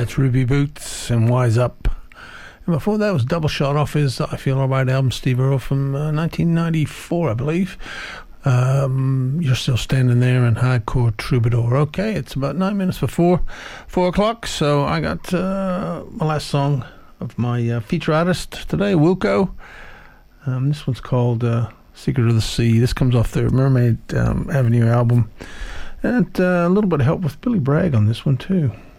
That's Ruby Boots and Wise Up. And before that was Double Shot off his I Feel Alright album, Steve Earle, from 1994, I believe. You're Still Standing There and Hardcore Troubadour. Okay, it's about 9 minutes before 4 o'clock, so I got my last song of my feature artist today, Wilco. This one's called Secret of the Sea. This comes off their Mermaid Avenue album. And a little bit of help with Billy Bragg on this one too.